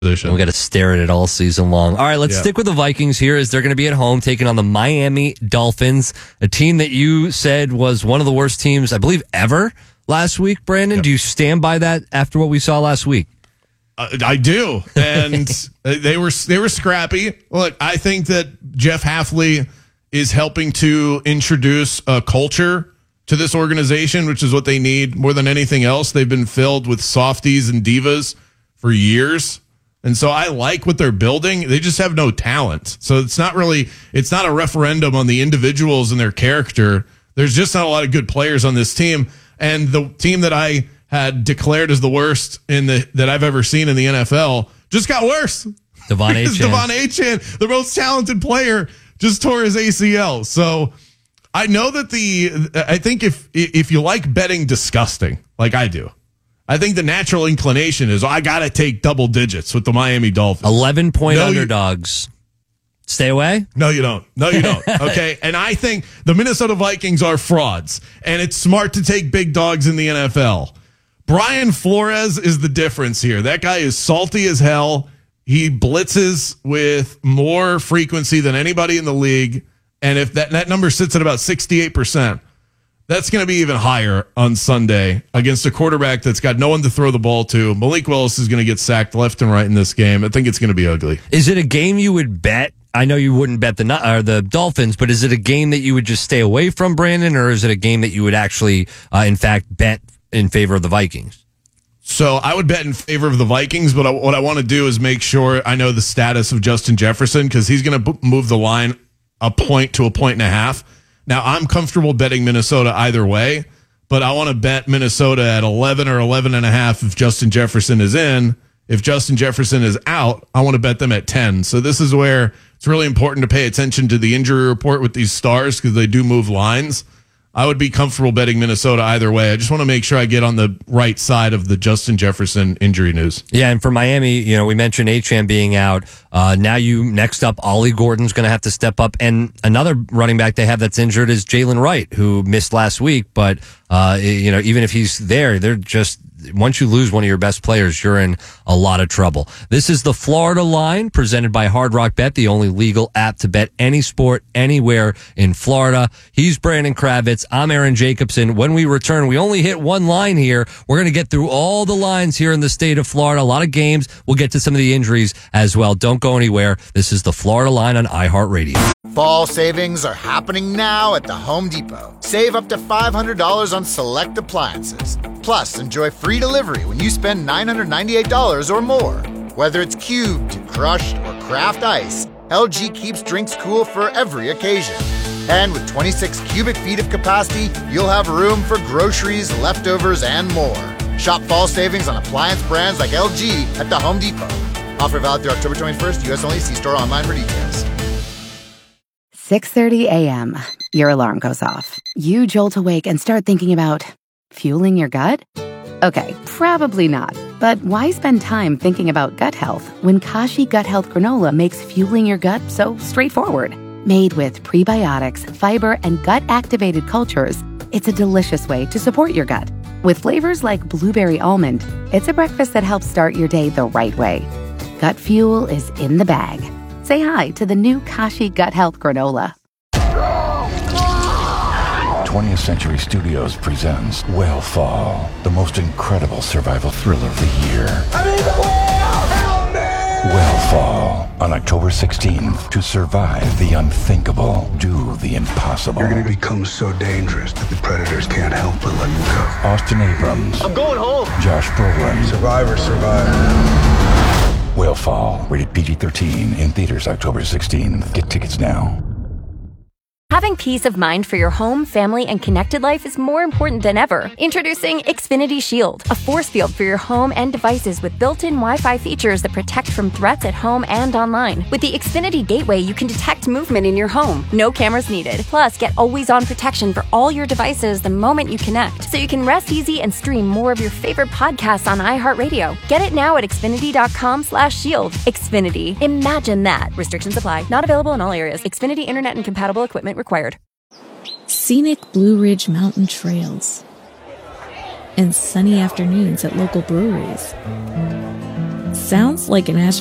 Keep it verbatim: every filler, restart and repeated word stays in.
position. We got to stare at it all season long. All right, let's yeah. stick with the Vikings here as they're going to be at home taking on the Miami Dolphins, a team that you said was one of the worst teams, I believe, ever last week. Brandon, yep. do you stand by that after what we saw last week? Uh, I do, and they were they were scrappy. Look, I think that Jeff Hafley is helping to introduce a culture to this organization, which is what they need more than anything else. They've been filled with softies and divas for years. And so I like what they're building. They just have no talent. So it's not really, it's not a referendum on the individuals and their character. There's just not a lot of good players on this team. And the team that I had declared as the worst in the that I've ever seen in the N F L just got worse. Devon Achane. Devon Achane, the most talented player, just tore his A C L. So I know that the, I think if if you like betting disgusting, like I do, I think the natural inclination is, oh, I got to take double digits with the Miami Dolphins. eleven-point no, underdogs. You, Stay away? No, you don't. No, you don't. Okay. And I think the Minnesota Vikings are frauds, and it's smart to take big dogs in the N F L. Brian Flores is the difference here. That guy is salty as hell. He blitzes with more frequency than anybody in the league. And if that, that number sits at about sixty-eight percent, that's going to be even higher on Sunday against a quarterback that's got no one to throw the ball to. Malik Willis is going to get sacked left and right in this game. I think it's going to be ugly. Is it a game you would bet? I know you wouldn't bet the or the Dolphins, but is it a game that you would just stay away from, Brandon, or is it a game that you would actually, uh, in fact, bet in favor of the Vikings? So I would bet in favor of the Vikings, but I, what I want to do is make sure I know the status of Justin Jefferson, because he's going to b- move the line a point to a point and a half. Now, I'm comfortable betting Minnesota either way, but I want to bet Minnesota at eleven or eleven and a half if Justin Jefferson is in. If Justin Jefferson is out, I want to bet them at ten. So this is where it's really important to pay attention to the injury report with these stars, because they do move lines. I would be comfortable betting Minnesota either way. I just want to make sure I get on the right side of the Justin Jefferson injury news. Yeah, and for Miami, you know, we mentioned Achane being out. Uh, now you, next up, Ollie Gordon's going to have to step up. And another running back they have that's injured is Jalen Wright, who missed last week. But, uh, you know, even if he's there, they're just, once you lose one of your best players, you're in a lot of trouble. This is the Florida Line, presented by Hard Rock Bet, the only legal app to bet any sport anywhere in Florida. He's Brandon Kravitz. I'm Aaron Jacobson. When we return, we only hit one line here. We're going to get through all the lines here in the state of Florida. A lot of games. We'll get to some of the injuries as well. Don't go anywhere. This is the Florida Line on iHeartRadio. Fall savings are happening now at the Home Depot. Save up to five hundred dollars on select appliances. Plus, enjoy free delivery when you spend nine hundred ninety-eight dollars or more. Whether it's cubed, crushed, or craft ice, L G keeps drinks cool for every occasion. And with twenty-six cubic feet of capacity, you'll have room for groceries, leftovers, and more. Shop fall savings on appliance brands like L G at the Home Depot. Offer valid through October twenty-first, U S only. See store online for details. six thirty a.m. Your alarm goes off. You jolt awake and start thinking about fueling your gut? Okay, probably not. But why spend time thinking about gut health when Kashi Gut Health Granola makes fueling your gut so straightforward? Made with prebiotics, fiber, and gut-activated cultures, it's a delicious way to support your gut. With flavors like blueberry almond, it's a breakfast that helps start your day the right way. Gut fuel is in the bag. Say hi to the new Kashi Gut Health Granola. twentieth Century Studios presents Whale the most incredible survival thriller of the year. I'm in the whale! Help me! Whale on October sixteenth. To survive the unthinkable, do the impossible. You're going to become so dangerous that the predators can't help but let you go. Austin Abrams. I'm going home. Josh Brolin. Survivor, survivor. Whale rated P G thirteen, in theaters October sixteenth. Get tickets now. Having peace of mind for your home, family, and connected life is more important than ever. Introducing Xfinity Shield, a force field for your home and devices with built-in Wi-Fi features that protect from threats at home and online. With the Xfinity Gateway, you can detect movement in your home. No cameras needed. Plus, get always-on protection for all your devices the moment you connect, so you can rest easy and stream more of your favorite podcasts on iHeartRadio. Get it now at Xfinity.com slash shield. Xfinity. Imagine that. Restrictions apply. Not available in all areas. Xfinity Internet and compatible equipment required. Scenic Blue Ridge Mountain trails and sunny afternoons at local breweries. Sounds like an Ash